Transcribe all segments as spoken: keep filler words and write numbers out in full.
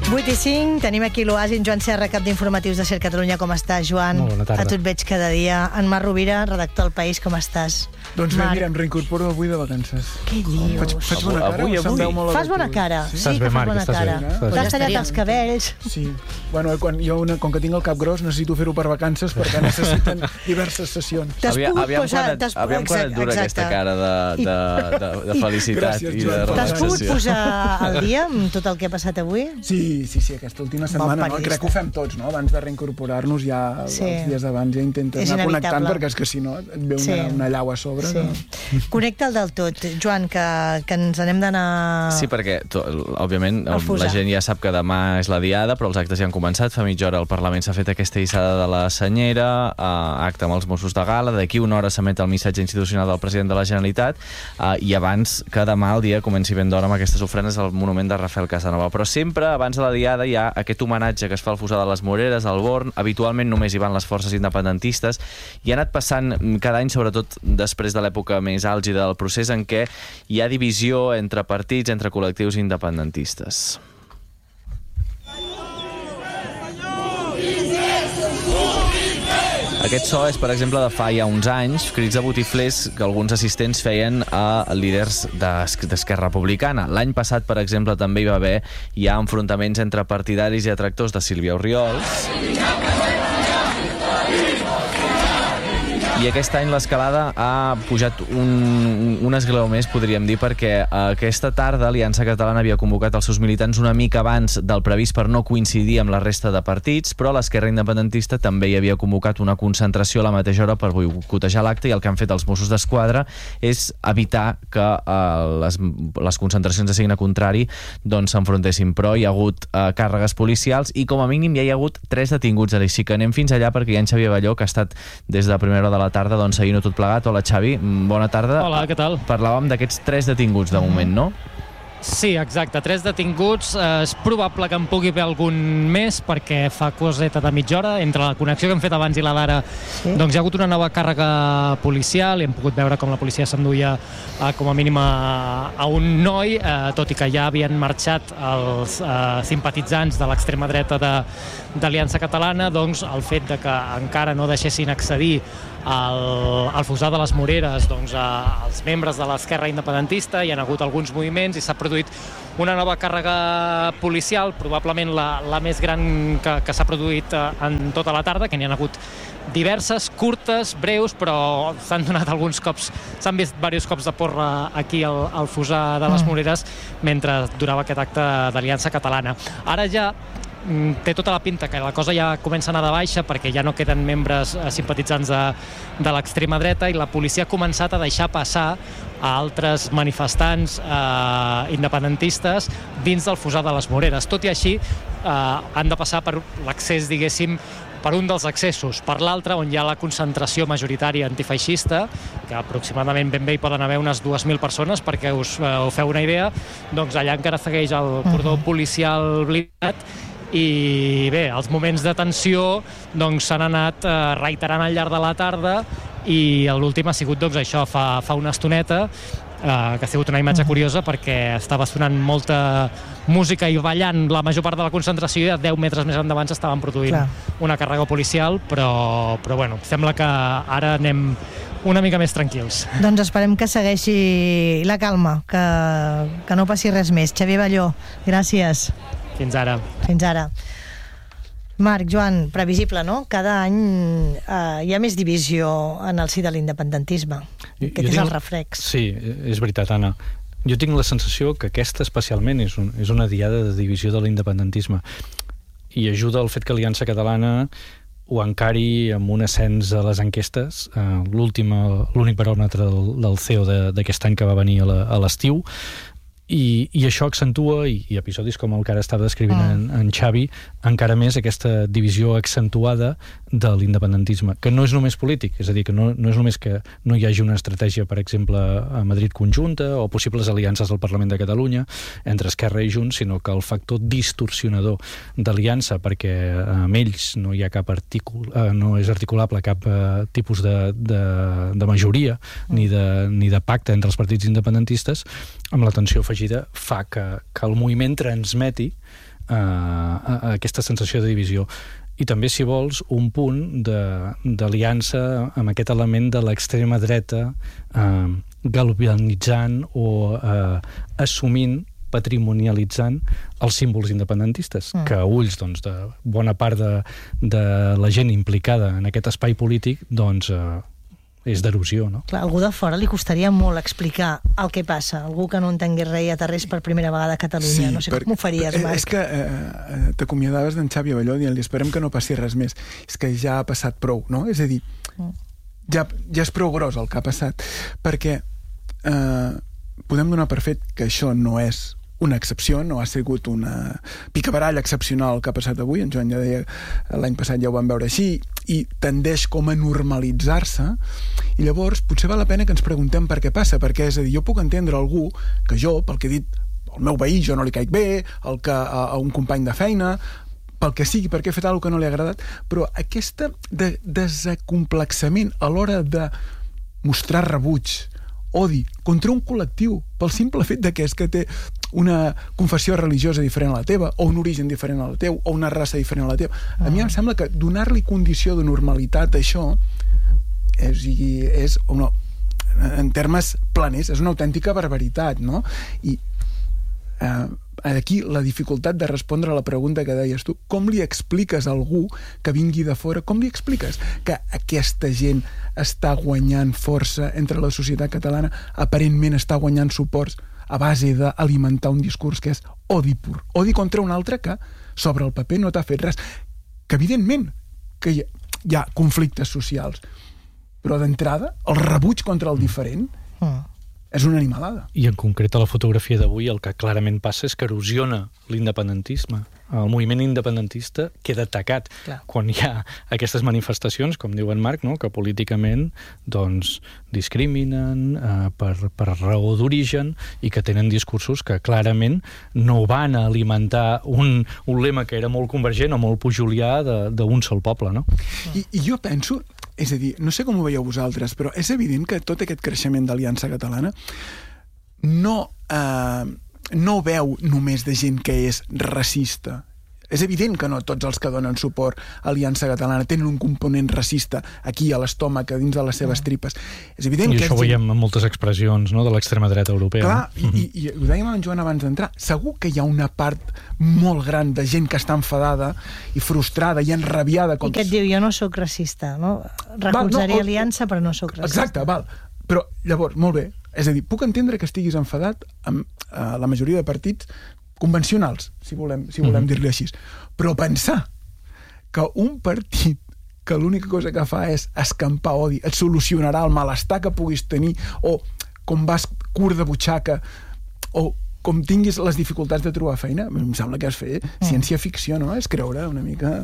vuit i cinc, tenim aquí l'Oasi, en Joan Serra, cap d'informatius de Ser Catalunya. Com estàs, Joan? Molt bona tarda. A tu et veig cada dia. En Marc Rovira, redactor del País, com estàs? Doncs bé, mira, em reincorporo avui de vacances. Què dius? Faig, faig bona cara? Avui, avui. avui. Fas bona cara? Sí, Estàs bé, que fas Marc, bona estàs cara. bé. Estàs T'has bé. tallat els cabells. Sí. Bueno, quan, jo una, com que tinc el cap gros, necessito fer-ho per vacances, perquè necessiten diverses sessions. T'has Aviam, pogut aviam posar... quan et, t'has- aviam quan et exacte, dura exacte. aquesta cara de, de, de, de felicitat Gràcies, i de Joan. T'has pogut relaxació. posar al dia amb tot el que ha passat avui? Sí, sí, sí, aquesta última setmana, no? periodista. Crec que ho fem tots, no? Abans de reincorporar-nos ja Sí. els dies d'abans ja intentes És anar inevitable. connectant, perquè és que si no et ve una, Sí. una llau a sobre. Sí. No? Connecta'l del tot. Joan, que, que ens anem d'anar... Sí, perquè, to, òbviament, Al Fusar. la gent ja sap que demà és la diada, però els actes ja han començat. Fa mitja hora al Parlament s'ha fet aquesta hissada de la senyera, eh, acte amb els Mossos de Gala, d'aquí una hora s'emet el missatge institucional del president de la Generalitat, eh, i abans que demà el dia comenci ben d'hora amb aquestes ofrenes al monument de Rafael Casanova. Però sempre, abans de la diada, hi ha aquest homenatge que es fa al Fusar de les Moreres, al Born. Habitualment només hi van les forces independentistes, i ha anat passant cada any, sobretot després de l'època més àlgida del procés, en què hi ha divisió entre partits, entre col·lectius independentistes. Aquest so és, per exemple, de fa ja uns anys, crits de botiflers que alguns assistents feien a líders d'Es- d'Esquerra Republicana. L'any passat, per exemple, també hi va haver ja enfrontaments entre partidaris i detractors de Sílvia Orriols. I aquest any l'escalada ha pujat un, un esglaó més, podríem dir, perquè aquesta tarda Aliança Catalana havia convocat els seus militants una mica abans del previst per no coincidir amb la resta de partits, però l'Esquerra Independentista també hi havia convocat una concentració a la mateixa hora per boicotejar l'acte, i el que han fet els Mossos d'Esquadra és evitar que eh, les, les concentracions de signe contrari doncs s'enfrontessin. Però hi ha hagut eh, càrregues policials i com a mínim ja hi ha hagut tres detinguts. Així que anem fins allà, perquè hi ha en Xavier Balló, que ha estat des de primera hora de la tarda doncs seguint-ho tot plegat. Hola, Xavi, bona tarda. Hola, què tal? Parlàvem d'aquests tres detinguts de moment, no? Sí, exacte, tres detinguts. Eh, és probable que en pugui haver algun més, perquè fa coseta de mitja hora. Entre la connexió que hem fet abans i la d'ara, Sí. doncs hi ha hagut una nova càrrega policial i hem pogut veure com la policia s'enduia eh, com a mínim a, a un noi, eh, tot i que ja havien marxat els eh, simpatitzants de l'extrema dreta de, d'Aliança Catalana. Doncs el fet de que encara no deixessin accedir al, al Fusar de les Moreres doncs, a, als membres de l'esquerra independentista, hi ha hagut alguns moviments i s'ha produït una nova càrrega policial, probablement la, la més gran que, que s'ha produït eh, en tota la tarda, que n'hi ha hagut diverses, curtes, breus, però s'han donat alguns cops, s'han vist diversos cops de porra aquí al, al Fusar de les Moreres mentre durava aquest acte d'Aliança Catalana. Ara ja té tota la pinta que la cosa ja comença a anar de baixa, perquè ja no queden membres eh, simpatitzants de, de l'extrema dreta, i la policia ha començat a deixar passar a altres manifestants eh, independentistes dins del Fusar de les Moreres. Tot i així, eh, han de passar per l'accés, diguéssim, per un dels accessos. Per l'altre, on hi ha la concentració majoritària antifeixista, que aproximadament ben bé hi poden haver unes dues mil persones, perquè us, eh, us feu una idea, doncs allà encara segueix el cordó policial blindat. I bé, els moments de tensió doncs s'han anat eh, reiterant al llarg de la tarda, i l'últim ha sigut doncs això, fa, fa una estoneta, eh, que ha sigut una imatge curiosa, perquè estava sonant molta música i ballant la major part de la concentració, i a deu metres més endavant s'estaven produint Clar. una càrrega policial, però, però bueno, sembla que ara anem una mica més tranquils. Doncs esperem que segueixi la calma, que, que no passi res més. Xavier Balló, gràcies. Fins ara. Fins ara. Marc, Joan, previsible, no? Cada any eh, hi ha més divisió en el si de l'independentisme. Aquest és tinc... el reflex. Sí, és veritat, Anna. Jo tinc la sensació que aquesta especialment és, un, és una diada de divisió de l'independentisme, i ajuda el fet que Aliança Catalana ho encari amb un ascens a les enquestes, eh, l'únic baròmetre del, del C E O d'aquest any, que va venir a l'estiu. I, i això accentua, i, i episodis com el que ara estava descrivint mm. en, en Xavi, encara més aquesta divisió accentuada de l'independentisme, que no és només polític, és a dir, que no, no és només que no hi hagi una estratègia, per exemple, a Madrid conjunta, o possibles aliances al Parlament de Catalunya entre Esquerra i Junts, sinó que el factor distorsionador d'aliança, perquè amb ells no hi ha cap artícul, eh, no és articulable cap eh, tipus de, de, de majoria, mm. ni, de, ni de pacte entre els partits independentistes, amb la tensió afegida fa que, que el moviment transmeti uh, aquesta sensació de divisió. I també, si vols, un punt d'aliança amb aquest element de l'extrema dreta eh, galvanitzant o eh, assumint, patrimonialitzant els símbols independentistes, mm. que a ulls doncs, de bona part de, de la gent implicada en aquest espai polític doncs, eh, és d'erosió, no? Clar, algú de fora li costaria molt explicar el que passa. Algú que no entengués res i aterrés per primera vegada a Catalunya. Sí, no sé per, com ho faries, Marc. És que eh, t'acomiadaves d'en Xavi Abelló dient-li esperem que no passi res més. És que ja ha passat prou, no? És a dir, ja, ja és prou gros el que ha passat. Perquè eh, podem donar per fet que això no és una excepció, no ha sigut una picabaralla excepcional que ha passat avui. En Joan ja deia, l'any passat ja ho vam veure així, i tendeix com a normalitzar-se, i llavors potser val la pena que ens preguntem per què passa, perquè és a dir, jo puc entendre algú que jo, pel que he dit, el meu veí jo no li caic bé, el que, a, a un company de feina, pel que sigui, perquè he fet alguna que no li ha agradat, però aquesta de desacomplexament a l'hora de mostrar rebuig, odi, contra un col·lectiu, pel simple fet de que és que té una confessió religiosa diferent a la teva, o un origen diferent a la teva, o una raça diferent a la teva. A mi em sembla que donar-li condició de normalitat a això és, és una, en termes planers, és una autèntica barbaritat, no? I eh, aquí la dificultat de respondre a la pregunta que deies tu, com li expliques a algú que vingui de fora, com li expliques que aquesta gent està guanyant força entre la societat catalana, aparentment està guanyant suports a base d'alimentar un discurs que és odi pur, odi contra un altre que sobre el paper no t'ha fet res, que evidentment que hi ha, hi ha conflictes socials, però d'entrada el rebuig contra el diferent mm. és una animalada. I en concret a la fotografia d'avui el que clarament passa és que erosiona l'independentisme. El moviment independentista queda tacat Clar. Quan hi ha aquestes manifestacions, com diu en Marc, no? Que políticament doncs, discriminen eh, per, per raó d'origen i que tenen discursos que clarament no van a alimentar un, un lema que era molt convergent o molt pujolià d'un sol poble. No? I, I jo penso, és a dir, no sé com ho veieu vosaltres, però és evident que tot aquest creixement d'Aliança Catalana no, eh, no veu només de gent que és racista. És evident que no tots els que donen suport a Aliança Catalana tenen un component racista aquí a l'estómac, a dins de les seves tripes. És evident I que això ho veiem en moltes expressions, no?, de l'extrema dreta europea. Clar, no? i, i, i ho dèiem en Joan abans d'entrar, segur que hi ha una part molt gran de gent que està enfadada i frustrada i enrabiada. Com... I que et diu, jo no sóc racista, no? Recolzaré no, Aliança, però no sóc racista. Exacte, val. Però, llavors, molt bé, és a dir, puc entendre que estiguis enfadat amb eh, la majoria de partits convencionals, si volem, si volem mm-hmm. dir-li així. Però pensar que un partit que l'única cosa que fa és escampar odi, et solucionarà el malestar que puguis tenir, o com vas curt de butxaca, o com tinguis les dificultats de trobar feina, em sembla que és fer mm. ciència-ficció, no? És creure una mica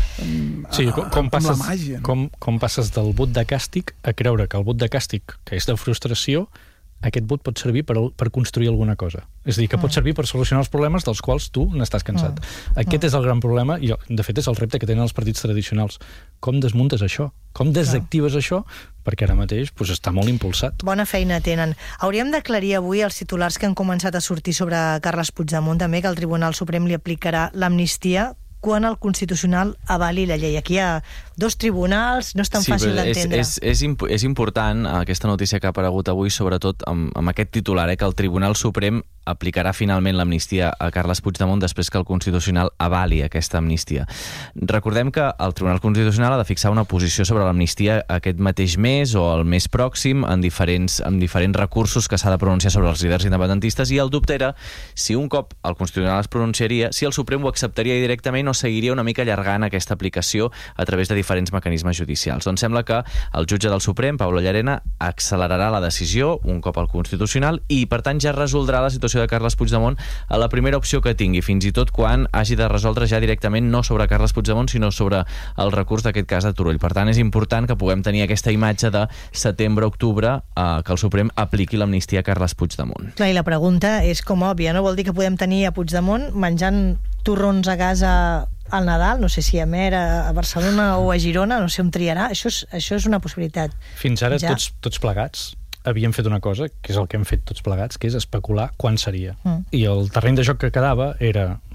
um, sí, com, com amb passes, la màgia. No? Com, com passes del vot de càstig a creure que el vot de càstig, que és de frustració, aquest vot pot servir per, per construir alguna cosa. És a dir, que pot servir per solucionar els problemes dels quals tu n'estàs cansat. Mm. Aquest mm. és el gran problema, i de fet és el repte que tenen els partits tradicionals. Com desmuntes això? Com desactives això? Perquè ara mateix pues, està molt impulsat. Bona feina tenen. Hauríem d'aclarir avui els titulars que han començat a sortir sobre Carles Puigdemont, també, que el Tribunal Suprem li aplicarà l'amnistia quan el Constitucional avali la llei. Aquí hi ha dos tribunals, no és tan sí, fàcil d'entendre. És, és, és, imp és important aquesta notícia que ha aparegut avui, sobretot amb, amb aquest titular, eh, que el Tribunal Suprem aplicarà finalment l'amnistia a Carles Puigdemont després que el Constitucional avali aquesta amnistia. Recordem que el Tribunal Constitucional ha de fixar una posició sobre l'amnistia aquest mateix mes o el mes pròxim en diferents, en diferents recursos que s'ha de pronunciar sobre els líders independentistes, i el dubte era si un cop el Constitucional es pronunciaria, si el Suprem ho acceptaria directament o seguiria una mica allargant aquesta aplicació a través de diferents mecanismes judicials. Doncs sembla que el jutge del Suprem, Pablo Llarena, accelerarà la decisió un cop al Constitucional i, per tant, ja resoldrà la situació de Carles Puigdemont a la primera opció que tingui, fins i tot quan hagi de resoldre ja directament no sobre Carles Puigdemont, sinó sobre el recurs d'aquest cas de Turull. Per tant, és important que puguem tenir aquesta imatge de setembre-octubre eh, que el Suprem apliqui l'amnistia a Carles Puigdemont. Clar, i la pregunta és com òbvia, no? Vol dir que podem tenir a Puigdemont menjant torrons a casa al Nadal, no sé si a Mer, a Barcelona o a Girona, no sé on triarà. Això és, això és una possibilitat. Fins ara ja. tots, tots plegats havíem fet una cosa, que és el que hem fet tots plegats, que és especular quan seria. Mm. I el terreny de joc que quedava era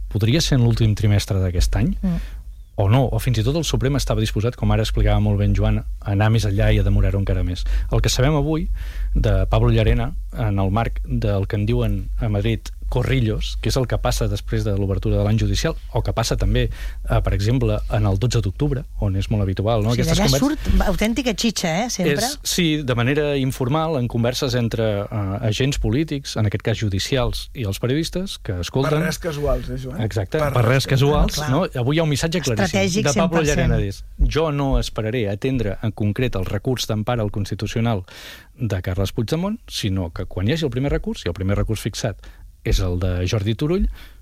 podria ser en l'últim trimestre d'aquest any, mm. o no, o fins i tot el Suprem estava disposat, com ara explicava molt ben Joan, a anar més enllà i a demorar-ho encara més. El que sabem avui de Pablo Llarena, en el marc del que en diuen a Madrid Corrillos, que és el que passa després de l'obertura de l'any judicial, o que passa també, eh, per exemple, en el dotze d'octubre, on és molt habitual. No? O sigui, d'allà converses... surt autèntica xitxa, eh, sempre. És, sí, de manera informal, en converses entre uh, agents polítics, en aquest cas judicials, i els periodistes, que escolten... Per res casuals, eh, Joan? Exacte, per, per res casuals. Ah, no? Avui hi ha un missatge claríssim de Pablo Llarena. Jo no esperaré a atendre en concret el recurs d'empara al Constitucional de Carles Puigdemont, sinó que quan hi hagi el primer recurs, i el primer recurs fixat és el de Jordi Turull,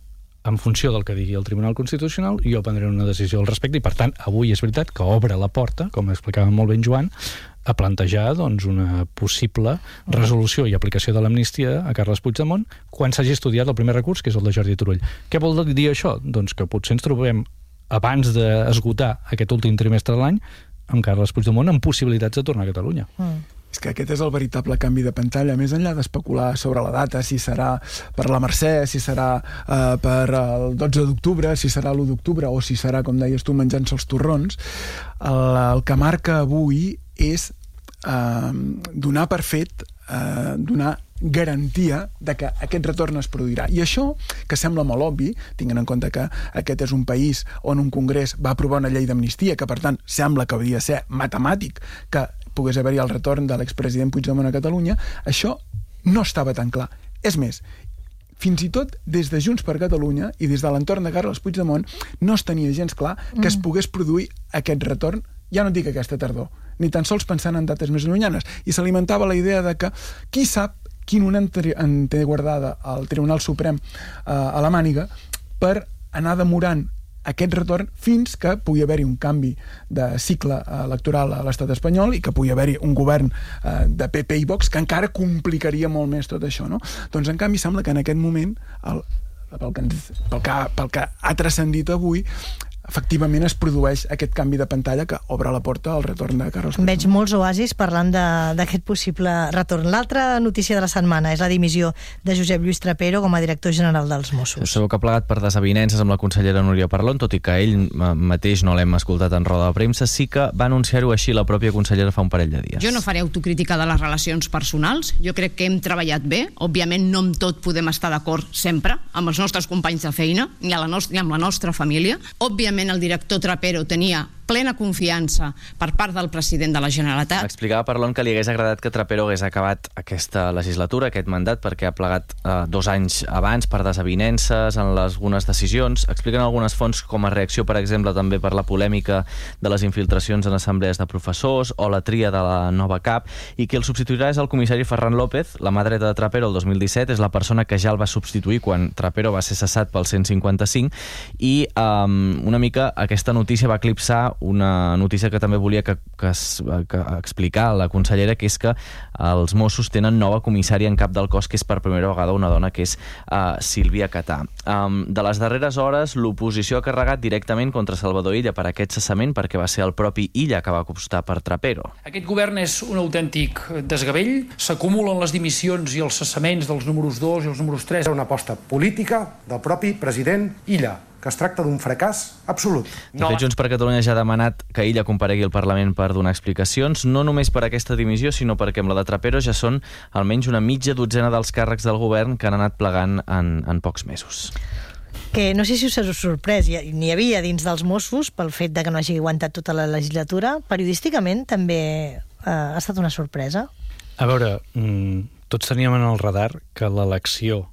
en funció del que digui el Tribunal Constitucional, jo prendré una decisió al respecte, i per tant, avui és veritat que obre la porta, com explicava molt ben Joan, a plantejar doncs, una possible resolució i aplicació de l'amnistia a Carles Puigdemont quan s'hagi estudiat el primer recurs, que és el de Jordi Turull. Què vol dir això? Doncs que potser ens trobem, abans d'esgotar aquest últim trimestre de l'any, amb Carles Puigdemont amb possibilitats de tornar a Catalunya. Mm. És que aquest és el veritable canvi de pantalla, més enllà d'especular sobre la data, si serà per la Mercè, si serà eh, per el dotze d'octubre, si serà l'u d'octubre, o si serà, com deies tu, menjant-se els torrons. El, el que marca avui és eh, donar per fet, eh, donar garantia de que aquest retorn es produirà. I això, que sembla molt obvi, tinguent en compte que aquest és un país on un congrés va aprovar una llei d'amnistia, que per tant sembla que hauria de ser matemàtic que pogués haver-hi el retorn de l'expresident Puigdemont a Catalunya, això no estava tan clar. És més, fins i tot des de Junts per Catalunya i des de l'entorn de Carles Puigdemont no es tenia gens clar que mm. es pogués produir aquest retorn, ja no dic aquesta tardor, ni tan sols pensant en dates més llunyanes. I s'alimentava la idea de que qui sap quin un en té guardada al Tribunal Suprem eh, a la màniga per anar demorant aquest retorn fins que pugui haver-hi un canvi de cicle electoral a l'estat espanyol i que pugui haver-hi un govern eh, de P P i Vox que encara complicaria molt més tot això, no? Doncs en canvi sembla que en aquest moment el, pel, que, pel, que, pel que ha transcendit avui efectivament es produeix aquest canvi de pantalla que obre la porta al retorn de Carles Puigdemont. Veig molts oasis parlant d'aquest possible retorn. L'altra notícia de la setmana és la dimissió de Josep Lluís Trapero com a director general dels Mossos. Sabeu que ha plegat per desavinences amb la consellera Núria Parlon, tot i que ell mateix no l'hem escoltat en roda de premsa, sí que va anunciar-ho així la pròpia consellera fa un parell de dies. Jo no faré autocrítica de les relacions personals, jo crec que hem treballat bé, òbviament no amb tot podem estar d'acord sempre, amb els nostres companys de feina, ni, a la nostra, ni amb la nostra família. Òbviament el director Trapero tenia plena confiança per part del president de la Generalitat. Explicava Parlon que li hagués agradat que Trapero hagués acabat aquesta legislatura, aquest mandat, perquè ha plegat eh, dos anys abans per desavinences en les, algunes decisions. Expliquen algunes fonts com a reacció, per exemple, també per la polèmica de les infiltracions en assemblees de professors o la tria de la nova C A P, i qui el substituirà és el comissari Ferran López, la mà dreta de Trapero el dos mil disset, és la persona que ja el va substituir quan Trapero va ser cessat pel cent cinquanta-cinc, i eh, una mica aquesta notícia va eclipsar una notícia que també volia que, que, que explicar la consellera, que és que els Mossos tenen nova comissària en cap del cos, que és per primera vegada una dona, que és uh, Sílvia Catà. Um, de les darreres hores, l'oposició ha carregat directament contra Salvador Illa per aquest cessament, perquè va ser el propi Illa que va apostar per Trapero. Aquest govern és un autèntic desgavell, s'acumulen les dimissions i els cessaments dels números dos i els números tres. Una aposta política del propi president Illa, que es tracta d'un fracàs absolut. De fet, Junts per Catalunya ja ha demanat que Illa comparegui al Parlament per donar explicacions, no només per aquesta dimissió, sinó perquè amb la de Trapero ja són almenys una mitja dotzena dels càrrecs del govern que han anat plegant en, en pocs mesos. Que no sé si us ha sorprès, n'hi havia dins dels Mossos pel fet de que no hagi aguantat tota la legislatura. Periodísticament també eh, ha estat una sorpresa. A veure, tots teníem en el radar que l'elecció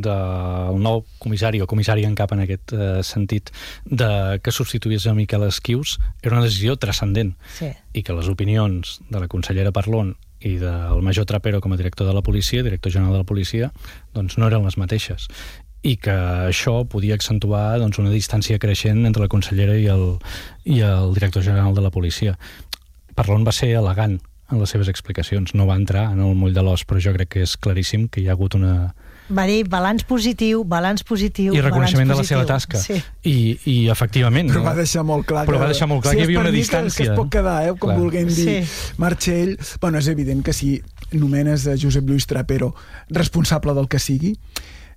del nou comissari o comissari en cap en aquest eh, sentit de que substituís a Miquel Esquius era una decisió transcendent, sí. I que les opinions de la consellera Parlon i del major Trapero com a director de la policia, director general de la policia, doncs no eren les mateixes, i que això podia accentuar doncs, una distància creixent entre la consellera i el, i el director general de la policia. Parlon va ser elegant en les seves explicacions, no va entrar en el moll de l'os, però jo crec que és claríssim que hi ha hagut una... Va dir balanç positiu, balanç positiu... I reconeixement de la seva tasca. Sí. I, I efectivament... Però va deixar molt clar que... Però va deixar molt clar si que hi havia una que, distància. que es pot quedar, eh, com clar. Vulguem dir, sí. Marxa ell... Bueno, és evident que si nomenes a Josep Lluís Trapero responsable del que sigui,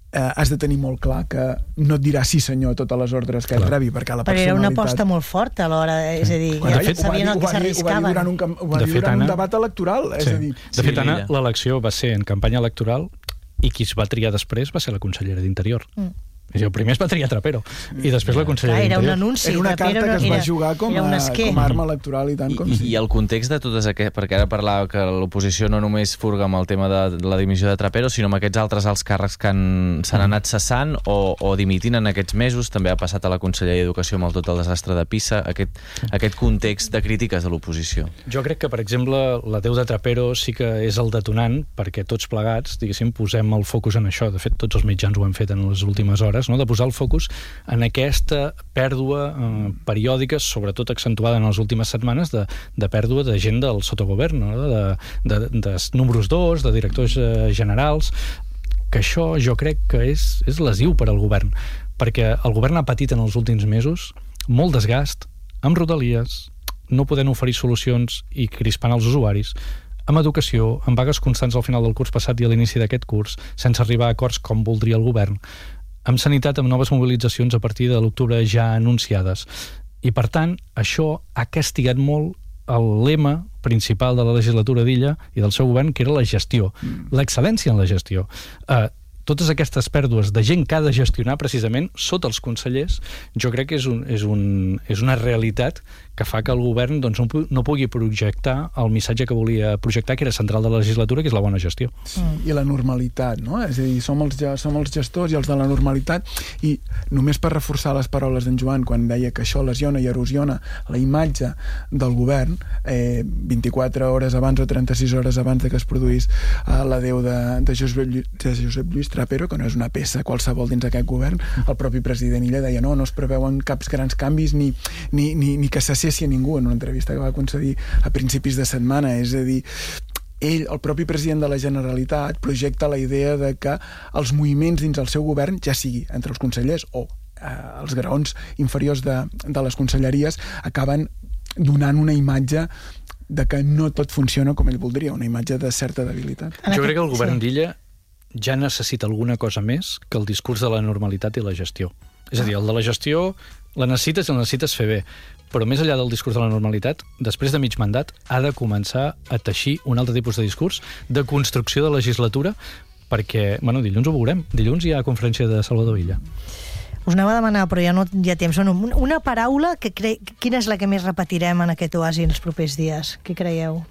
eh, has de tenir molt clar que no et dirà sí senyor a totes les ordres que et rebi, perquè la Però personalitat... era una aposta molt forta alhora, és a dir, Quan, ja de fet, sabien el que ho va dir- s'arriscaven. Ho va dir durant un, cam- ho va De dir fet, durant un Anna- debat electoral, és Sí. a dir... De fet, Sí, Anna, Lilla. l'elecció va ser en campanya electoral i qui es va triar després va ser la consellera d'Interior. Mm. És a dir, el primer es va triar Trapero i després la consellera Clar, era un d'Interior. anunci. Era una Trapero carta que es era- va jugar com era un a, esquer. com a arma electoral i tant com I, sí. I el context de totes aquestes... Perquè ara parlava que l'oposició no només furga amb el tema de la dimissió de Trapero, sinó amb aquests altres alts càrrecs que han- s'han anat cessant o, o dimitint en aquests mesos. També ha passat a la Conselleria d'Educació amb el tot el desastre de Pisa, aquest, aquest context de crítiques de l'oposició. Jo crec que, per exemple, la Déu de Trapero sí que és el detonant perquè tots plegats, diguéssim, posem el focus en això. De fet, tots els mitjans ho han fet en les últimes hores, no? De posar el focus en aquesta pèrdua eh, periòdica, sobretot accentuada en les últimes setmanes, de, de pèrdua de gent del sotogovern, no? de, de, de números dos, de directors eh, generals, que això jo crec que és, és lesiu per al govern, perquè el govern ha patit en els últims mesos molt desgast, amb rodalies, no podent oferir solucions i crispant els usuaris, amb educació, amb vagues constants al final del curs passat i a l'inici d'aquest curs, sense arribar a acords com voldria el govern, amb sanitat, amb noves mobilitzacions a partir de l'octubre ja anunciades. I, per tant, això ha castigat molt el lema principal de la legislatura d'Illa i del seu govern, que era la gestió, mm. l'excel·lència en la gestió. Uh, totes aquestes pèrdues de gent que ha de gestionar precisament sota els consellers, jo crec que és, un, és, un, és una realitat que fa que el govern doncs, no, pu no pugui projectar el missatge que volia projectar, que era central de la legislatura, que és la bona gestió. Sí, i la normalitat, no? És a dir, som els, som els gestors i els de la normalitat, i només per reforçar les paraules d'en Joan quan deia que això lesiona i erosiona la imatge del govern, eh, vint-i-quatre hores abans o trenta-sis hores abans de que es produís eh, la Déu de, de, Josep, de Josep Lluís Trapero, que no és una peça qualsevol dins aquest govern, el propi president Illa deia no, no es preveuen caps grans canvis ni, ni, ni, ni que s'assessi a ningú en una entrevista que va concedir a principis de setmana. És a dir, ell, el propi president de la Generalitat, projecta la idea de que els moviments dins el seu govern, ja sigui entre els consellers o eh, els graons inferiors de, de les conselleries, acaben donant una imatge de que no tot funciona com ell voldria, una imatge de certa debilitat. Jo crec que el govern d'Illa ja necessita alguna cosa més que el discurs de la normalitat i la gestió. És a dir, el de la gestió la necessites i la necessites fer bé, però més enllà del discurs de la normalitat, després de mig mandat ha de començar a teixir un altre tipus de discurs de construcció de legislatura, perquè, bueno, dilluns ho veurem. Dilluns hi ha conferència de Salvador Illa. Us anava a demanar, però ja no hi ha temps. Una paraula, que cre... quina és la que més repetirem en aquest oasi en els propers dies? Què creieu?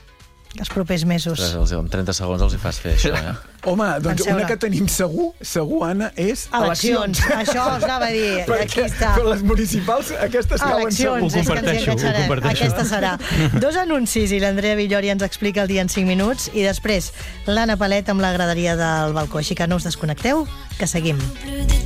Els propers mesos. Ostres, en trenta segons els hi fas fer això, eh? Home, doncs Penseu-la. una que tenim segur, segur, Anna, és eleccions. eleccions. Això us anava a dir. Perquè Aquí està. per les municipals, aquestes cauen segur. Eleccions, és que ens hi comparteixo, ho enganxarem. comparteixo. Aquesta serà. Dos anuncis i l'Andrea Villori ens explica el dia en cinc minuts i després l'Anna Palet amb la graderia del balcó. Així que no us desconnecteu, que seguim.